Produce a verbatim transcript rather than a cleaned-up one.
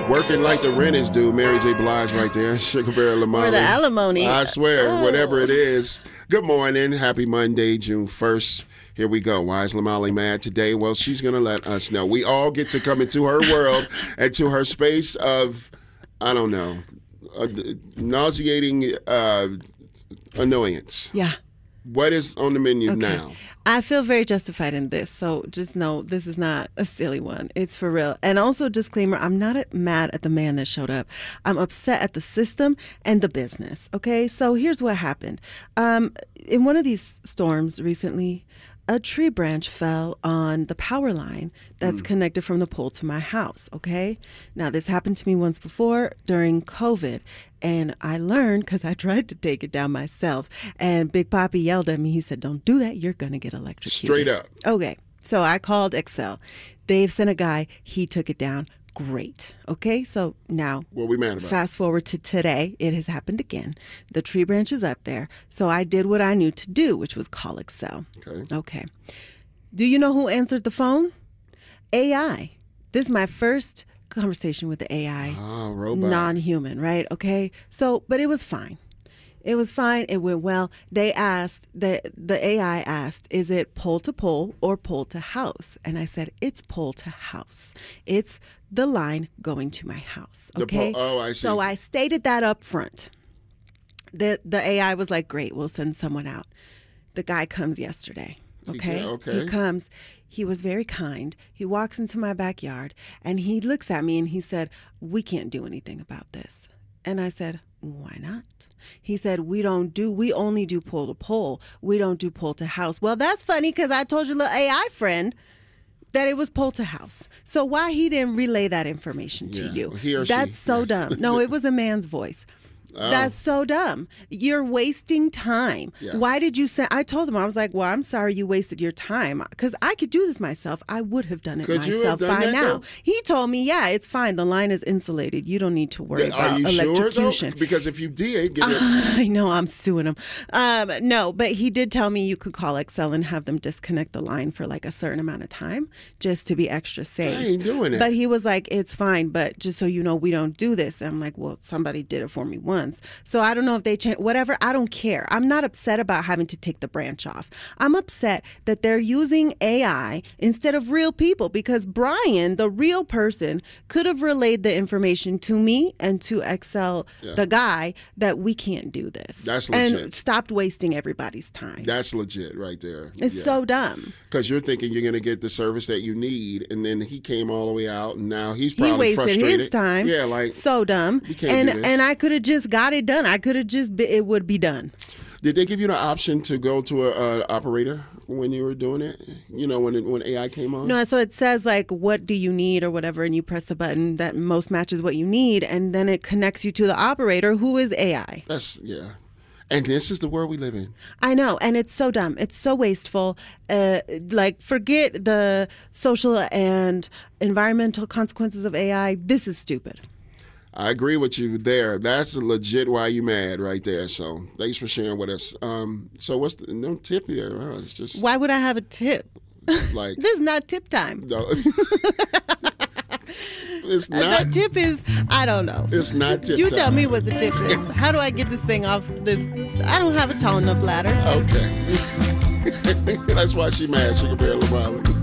Working like the renters do. Mary J. Blige right there. Sugar Bear Lamont. Or the alimony. I swear, oh. whatever it is. Good morning. Happy Monday, June first. Here we go. Why is Lamali mad today? Well, she's going to let us know. We all get to come into her world and to her space of, I don't know, uh, nauseating uh, annoyance. Yeah. What is on the menu okay. now? I feel very justified in this, so just know this is not a silly one. It's for real. And also, disclaimer, I'm not mad at the man that showed up. I'm upset at the system and the business, okay? So here's what happened. Um, in one of these storms recently, a tree branch fell on the power line that's mm. connected from the pole to my house, okay? Now, this happened to me once before during COVID, and I learned because I tried to take it down myself, and Big Papi yelled at me. He said, don't do that. You're going to get electrocuted. Straight up. Okay, so I called Excel. They've sent a guy. He took it down. Great. Okay, so now what we mad about? Fast forward to today. It has happened again. The tree branch is up there. So I did what I knew to do, which was call Excel. Okay. Okay. Do you know who answered the phone? A I. This is my first conversation with the A I. Oh, robot. Non-human, right? Okay. So, but it was fine. It was fine. It went well. They asked, the the A I asked, is it pole to pole or pole to house? And I said, it's pole to house. It's the line going to my house. Okay. The po- oh, I see. So I stated that up front. The the A I was like, great, we'll send someone out. The guy comes yesterday. Okay. Yeah, okay. He comes. He was very kind. He walks into my backyard and he looks at me and he said, we can't do anything about this. And I said, why not? He said, we don't do, we only do pole to pole. We don't do pole to house. Well, that's funny because I told your little A I friend that it was pole to house. So why he didn't relay that information to yeah. you? He or That's she. so yes. dumb. No, it was a man's voice. Oh. That's so dumb. You're wasting time. Yeah. Why did you say? I told him, I was like, well, I'm sorry you wasted your time because I could do this myself. I would have done it Could you myself have done by that, now. though? He told me, yeah, it's fine. The line is insulated. You don't need to worry Are about you electrocution. sure, though? Because if you did, get it. I know, I'm suing him. Um, no, but he did tell me you could call Excel and have them disconnect the line for like a certain amount of time just to be extra safe. I ain't doing that. But he was like, it's fine, but just so you know, we don't do this. And I'm like, well, somebody did it for me once. So I don't know if they change, whatever. I don't care. I'm not upset about having to take the branch off. I'm upset that they're using A I instead of real people because Brian, the real person, could have relayed the information to me and to Excel, Yeah. the guy, that we can't do this. That's legit. And stopped wasting everybody's time. That's legit right there. It's Yeah. so dumb. Because you're thinking you're going to get the service that you need, and then he came all the way out, and now he's He probably wasted frustrated. his time. Yeah, like so dumb. we can't and do this. and I could have just got it done. I could have just be, it would be done. Did they give you the option to go to a, a operator when you were doing it? You know, when it, when A I came on. No, so it says like, what do you need or whatever, and you press the button that most matches what you need, and then it connects you to the operator who is A I. That's yeah. And this is the world we live in. I know, and it's so dumb. It's so wasteful. Uh, like, forget the social and environmental consequences of A I. This is stupid. I agree with you there. That's legit why you mad right there. So thanks for sharing with us. Um, so what's the no tip here? Huh? It's just Why would I have a tip? like This is not tip time. no. It's The not. tip is, I don't know. It's not tip You time. tell me what the tip is. How do I get this thing off this? I don't have a tall enough ladder. Okay. That's why she mad. Sugar Bear Lamali.